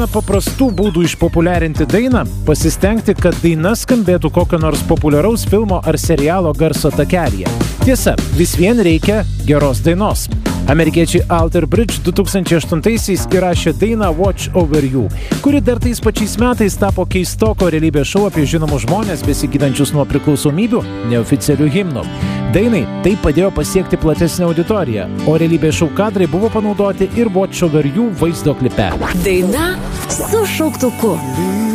Paprastų būdų išpopuliarinti dainą – pasistengti, kad daina skambėtų kokio nors populiaraus filmo ar serialo garso takelyje. Tiesa, vis vien reikia geros dainos. Amerikiečiai Alter Bridge 2008-aisiais įrašė dainą Watch Over You, kuri dar tais pačiais metais tapo keistoko realybės šou apie žinomus žmonės besigydančius nuo priklausomybių neoficialių himnų. Dainai tai padėjo pasiekti platesnę auditoriją, o realybės šou kadrai buvo panaudoti ir Watch Over You vaizdo klipe. Daina su šauktuku.